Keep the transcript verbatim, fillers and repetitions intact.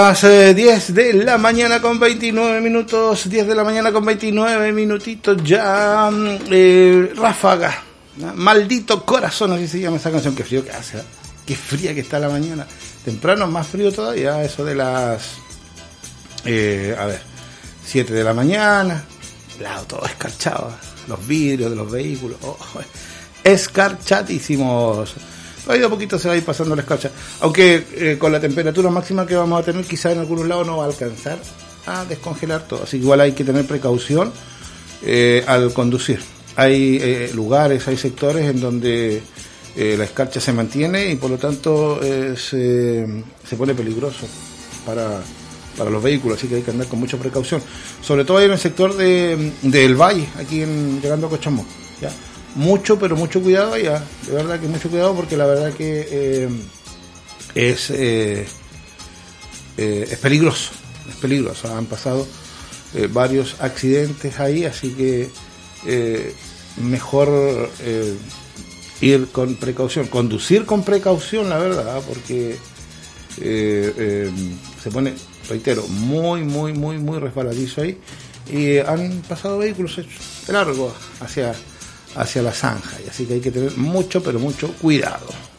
Las eh, diez de la mañana con veintinueve minutos, diez de la mañana con veintinueve minutitos ya, eh, Ráfaga, Maldito Corazón, así se llama esa canción. Qué frío que hace, ¿eh? Qué fría que está la mañana, temprano más frío todavía, eso de las, eh, a ver, siete de la mañana, el auto todo escarchado, los vidrios de los vehículos, oh, escarchadísimos. Todavía a poquito se va a ir pasando la escarcha, aunque eh, con la temperatura máxima que vamos a tener, quizá en algunos lados no va a alcanzar a descongelar todo, así que igual hay que tener precaución eh, al conducir. Hay eh, lugares, hay sectores en donde eh, la escarcha se mantiene y por lo tanto eh, se, se pone peligroso para, para los vehículos, así que hay que andar con mucha precaución, sobre todo ahí en el sector de del Valle, aquí en, llegando a Cochamó, ¿ya? Mucho, pero mucho cuidado allá, de verdad que mucho cuidado, porque la verdad que eh, es eh, eh, es peligroso, es peligroso. Han pasado eh, varios accidentes ahí, así que eh, mejor eh, ir con precaución, conducir con precaución, la verdad, porque eh, eh, se pone, reitero, muy, muy, muy, muy resbaladizo ahí, y han pasado vehículos de largo hacia hacia la zanja, y así que hay que tener mucho, pero mucho cuidado.